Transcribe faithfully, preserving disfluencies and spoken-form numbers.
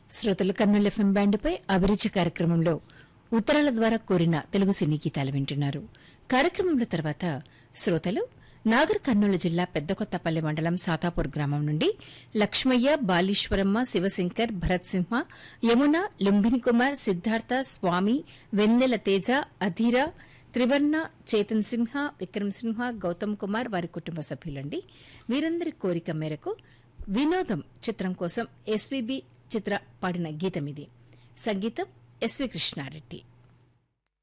శ్రోతలు కర్నూలు ఎఫ్ఎం బ్యాండ్పై అభిరుచి కార్యక్రమంలో ఉత్తరాల ద్వారా కోరిన తెలుగు సినీ గీతాలు వింటున్నారు. కార్యక్రమంలో తర్వాత శ్రోతలు నాగర్ కర్నూలు జిల్లా పెద్దకొత్తపల్లి మండలం సాతాపూర్ గ్రామం నుండి లక్ష్మయ్య, బాలీశ్వరమ్మ, శివశంకర్, భరత్ సింహ, యమున, లుంబిని కుమార్, సిద్ధార్థ, స్వామి, వెన్నెల తేజ, అధీర, త్రివర్ణ, చేతన్ సింహ, విక్రమ్ సింహ, గౌతమ్ కుమార్ వారి కుటుంబ సభ్యులండి. వీరందరి కోరిక మేరకు వినోదం చిత్రం కోసం ఎస్వీబీ చిత్ర పాడిన గీతం ఇది. సంగీతం ఎస్వి కృష్ణారెడ్డి.